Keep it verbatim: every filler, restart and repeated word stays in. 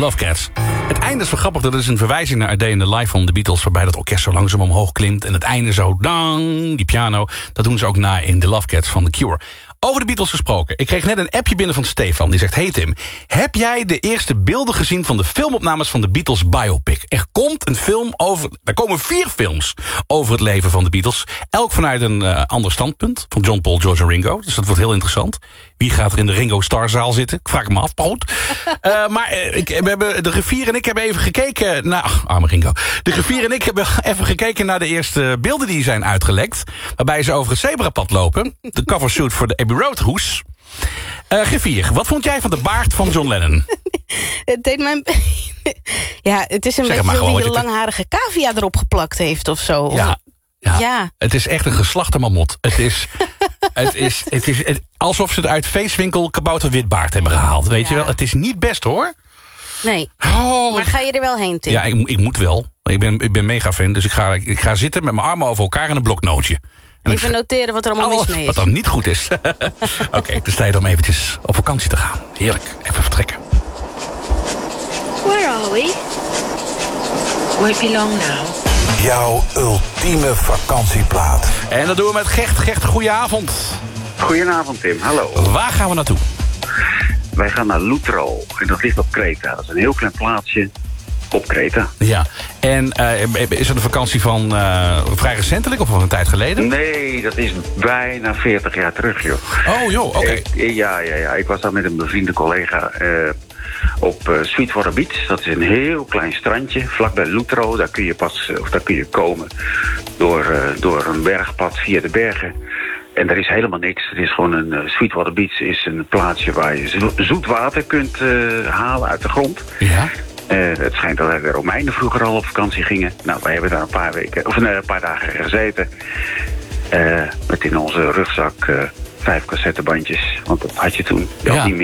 Love Cats. Het einde is wel grappig, dat is een verwijzing naar A Day in the Life van de Beatles, waarbij dat orkest zo langzaam omhoog klimt en het einde zo, dang, die piano, dat doen ze ook na in The Love Cats van The Cure. Over de Beatles gesproken. Ik kreeg net een appje binnen van Stefan. Die zegt, hey Tim, heb jij de eerste beelden gezien van de filmopnames van de Beatles biopic? Er komt een film over... Er komen vier films over het leven van de Beatles. Elk vanuit een uh, ander standpunt. Van John, Paul, George en Ringo. Dus dat wordt heel interessant. Wie gaat er in de Ringo Starzaal zitten? Ik vraag me af, Poot. uh, maar uh, ik, we hebben, de griffier en ik hebben even gekeken naar... Ach, arme Ringo. De griffier en ik hebben even gekeken naar de eerste beelden die zijn uitgelekt. Waarbij ze over het zebrapad lopen. De covershoot voor de Abbey Road hoes. Uh, griffier, wat vond jij van de baard van John Lennon? Het deed mijn... ja, het is een Zeg beetje gewoon, die een het- langharige cavia erop geplakt heeft of zo. Of- Ja, ja. Ja. Het is echt een geslachte mamot. Het is, het is, het is het- alsof ze het uit feestwinkel kabouter witbaard hebben gehaald. Weet je Ja. wel, het is niet best hoor. Nee, Oh, maar ga je er wel heen, Tim? ja, ik, mo- ik moet wel. Ik ben, ik ben mega fan, dus ik ga, ik ga zitten met mijn armen over elkaar en een bloknootje. En Even ik- noteren wat er allemaal alles mis mee wat is. dan niet goed is. Oké, okay, het is tijd om eventjes op vakantie te gaan. Heerlijk, even vertrekken. Where are we? Won't be long now. Jouw ultieme vakantieplaat. En dat doen we met Gert. Gert, goedenavond. Goedenavond Tim, hallo. Waar gaan we naartoe? Wij gaan naar Lutro en dat ligt op Kreta. Dat is een heel klein plaatsje op Kreta. Ja, en uh, is het een vakantie van uh, vrij recentelijk of van een tijd geleden? Nee, dat is bijna veertig jaar terug, joh. Oh joh, oké. Okay. Ja, ja, ja. Ik was daar met een bevriende collega uh, op uh, Sweetwater Beach. Dat is een heel klein strandje, vlakbij Lutro. Daar kun je pas, of daar kun je komen door, uh, door een bergpad via de bergen. En er is helemaal niks. Het is gewoon een uh, Sweetwater Beach is een plaatsje waar je zo zoet water kunt uh, halen uit de grond. Ja. Uh, het schijnt dat de Romeinen vroeger al op vakantie gingen. Nou, wij hebben daar een paar weken, of nee, een paar dagen gezeten. Uh, met in onze rugzak uh, vijf cassettebandjes. Want dat had je toen. Je had Ja. niet meer